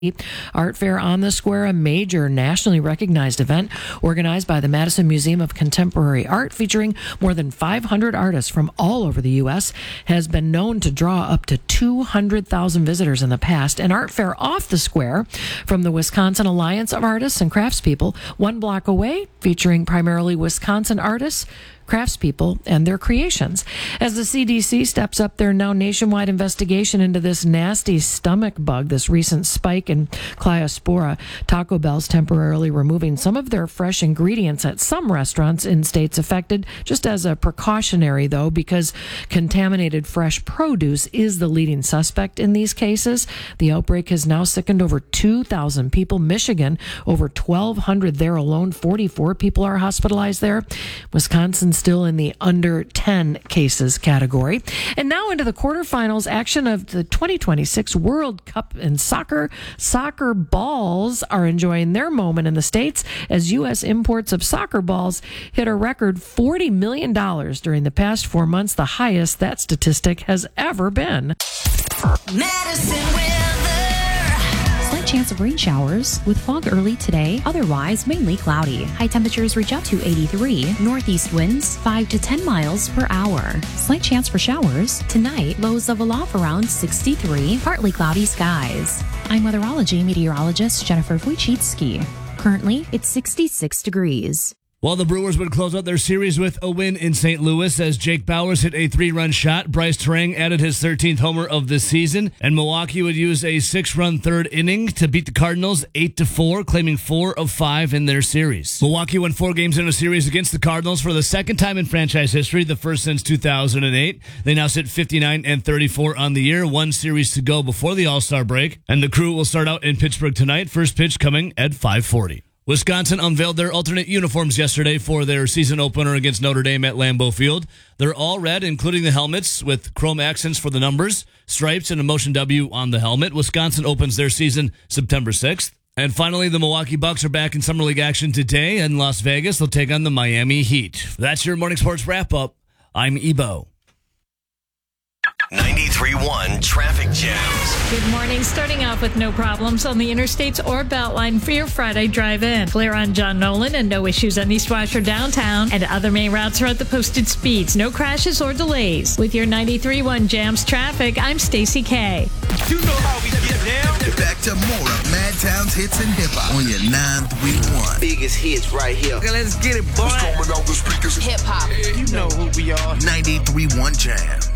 Art Fair on the Square, a major nationally recognized event organized by the Madison Museum of Contemporary Art, featuring more than 500 artists from all over the U.S., has been known to draw up to 200,000 visitors in the past. An art fair off the square from the Wisconsin Alliance of Artists and Craftspeople, one block away, featuring primarily Wisconsin artists, craftspeople, and their creations. As the CDC steps up their now nationwide investigation into this nasty stomach bug, this recent spike in Cliospora, Taco Bell's temporarily removing some of their fresh ingredients at some restaurants in states affected, just as a precautionary, though, because contaminated fresh produce is the leading suspect in these cases. The outbreak has now sickened over 2,000 people. Michigan, over 1,200 there alone. 44 people are hospitalized there. Wisconsin still in the under 10 cases category. And now into the quarterfinals action of the 2026 World Cup in soccer. Soccer balls are enjoying their moment in the States as U.S. imports of soccer balls hit a record $40 million during the past 4 months, the highest that statistic has ever been. Madison weather. Slight chance of rain showers with fog early today. Otherwise, mainly cloudy. High temperatures reach up to 83. Northeast winds 5 to 10 miles per hour. Slight chance for showers. Tonight, lows level off around 63. Partly cloudy skies. I'm weatherology meteorologist Jennifer Wojcicki. Currently, it's 66 degrees. Well, the Brewers would close out their series with a win in St. Louis as Jake Bauers hit a 3-run shot. Bryce Terang added his 13th homer of the season, and Milwaukee would use a 6-run third inning to beat the Cardinals 8-4, claiming 4 of 5 in their series. Milwaukee won 4 games in a series against the Cardinals for the second time in franchise history, the first since 2008. They now sit 59-34 on the year, 1 series to go before the All-Star break, and the Crew will start out in Pittsburgh tonight. First pitch coming at 5:40. Wisconsin unveiled their alternate uniforms yesterday for their season opener against Notre Dame at Lambeau Field. They're all red, including the helmets, with chrome accents for the numbers, stripes, and a motion W on the helmet. Wisconsin opens their season September 6th. And finally, the Milwaukee Bucks are back in Summer League action today in Las Vegas. They'll take on the Miami Heat. That's your morning sports wrap-up. I'm Ebo. 93.1 Traffic Jams. Good morning. Starting off with no problems on the interstates or Beltline for your Friday drive-in. Clear on John Nolan and no issues on East Washer downtown. And other main routes are at the posted speeds. No crashes or delays. With your 93.1 Jams traffic, I'm Stacey K. You know how we get down. Back to more of Madtown's hits and hip-hop on your 931. Biggest hits right here. Okay, let's get it, boy. Hip-hop. You know who we are. 93.1 Jams.